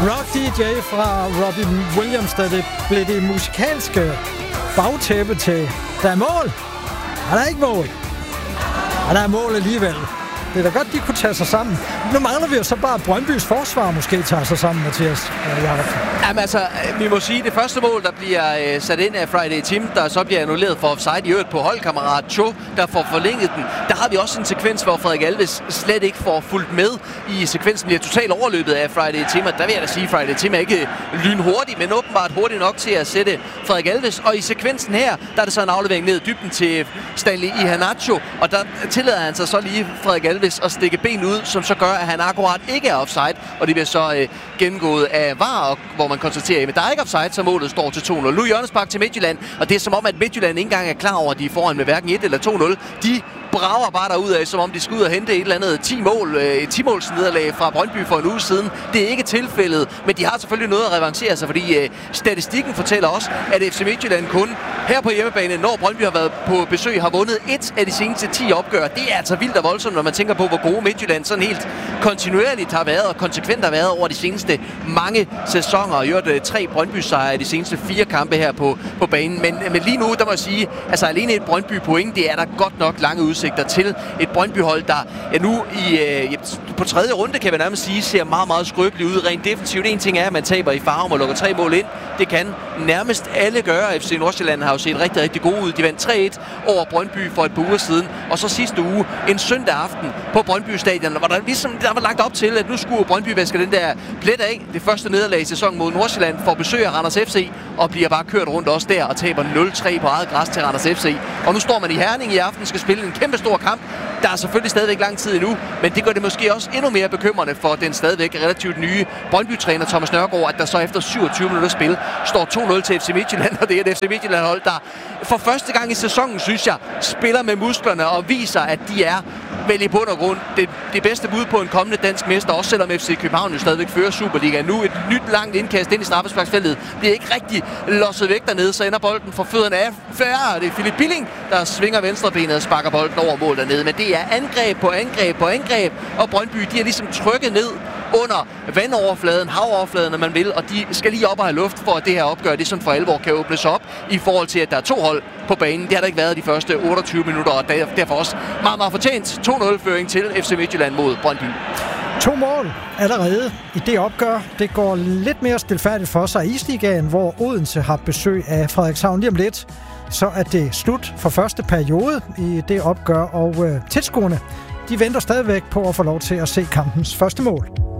Rock DJ fra Robin Williams, da det blev det musikalske bagtæppe til, der er mål. Er der ikke mål? Er der er mål alligevel? Det er da godt, de kunne tage sig sammen. Nu mangler vi jo så bare, Brøndbys forsvar måske tager sig sammen, Mathias Jakobsen. Jamen altså, vi må sige, det første mål, der bliver sat ind af Friday Tim, der så bliver annulleret for offside i øvrigt på holdkammerat Cho, der får forlænget den. Der har vi også en sekvens, hvor Frederik Alves slet ikke får fulgt med i sekvensen. Bliver totalt overløbet af Friday Tim, og der vil jeg da sige, at Friday Tim er ikke lynhurtig, men åbenbart hurtigt nok til at sætte Frederik Alves. Og i sekvensen her, der er det så en aflevering ned i dybden til Stanley Iheanacho, og der tillader han sig så lige Frederik Alves at stikke ben ud, som så gør, at han akkurat ikke er offside, og det bliver så gennemgået af VAR, hvor man konstaterer, at der er ikke offside, så målet står til 2-0. Nu hjørnespark til Midtjylland, og det er som om, at Midtjylland ikke engang er klar over, at de er foran med hverken 1 eller 2-0. De brager bare derudad, som om de skal ud og hente et eller andet 10-måls nederlag fra Brøndby for en uge siden. Det er ikke tilfældet, men de har selvfølgelig noget at revancere sig, fordi statistikken fortæller også, at FC Midtjylland kun her på hjemmebane, når Brøndby har været på besøg, har vundet 1 af de seneste 10 opgør. Det er altså vildt og voldsomt, når man tænker på, hvor gode Midtjylland sådan helt kontinuerligt har været og konsekvent har været over de seneste mange sæsoner. Og gjort 3 Brøndby-sejre i de seneste 4 kampe her på banen. Men lige nu, der må jeg sige, altså alene et Brøndby-point, det er der godt nok lange udsigter til. Et Brøndby-hold, der nu på 3. runde, kan vi nærmest sige, ser meget, meget skrøbeligt ud rent defensivt. En ting er, at man taber i Farum og lukker 3 mål ind. Det kan nærmest alle gøre. FC Nordsjælland har jo set rigtig, rigtig gode ud. De vandt 3-1 over Brøndby for et par uger siden. Og så sidste uge, en søndag aften på Brøndby Stadion, hvor der var lagt op til, at nu skulle Brøndby vaske den der plet af. Det første nederlag i sæsonen mod Nordsjælland får besøg af Randers FC og bliver bare kørt rundt også der og taber 0-3 på eget græs til Randers FC. Og nu står man i Herning i aften, skal spille en kæmpe stor kamp. Der er selvfølgelig stadigvæk lang tid endnu, men det gør det måske også endnu mere bekymrende for den stadigvæk relativt nye Brøndby-træner Thomas Nørgaard, at der så efter 27 minutter spil står 2-0 til FC Midtjylland, og det er et FC Midtjylland-hold, der for første gang i sæsonen, synes jeg, spiller med musklerne og viser, at de er vel i bund og grund det bedste bud på en kommende dansk mester, også selvom FC København jo stadigvæk fører Superligaen. Nu et nyt langt indkast ind i straffesparksfeltet bliver ikke rigtig losset væk dernede, så ender bolden for fødderne af færre. Det er Philip Billing, der svinger venstrebenet og sparker bolden over mål dernede. Men det er angreb på angreb på angreb, og Brøndby, de er ligesom trykket ned under vandoverfladen, havoverfladen, når man vil, og de skal lige op og have luft for, at det her opgør, det sådan for alvor kan åbnes op i forhold til, at der er 2 hold på banen. Det har der ikke været de første 28 minutter, og derfor også meget, meget fortjent 2-0-føring til FC Midtjylland mod Brøndby. 2 mål allerede i det opgør. Det går lidt mere stilfærdigt for sig i Isligaen, hvor Odense har besøg af Frederikshavn lige om lidt. Så er det slut for første periode i det opgør, og tilskuerne, de venter stadigvæk på at få lov til at se kampens første mål.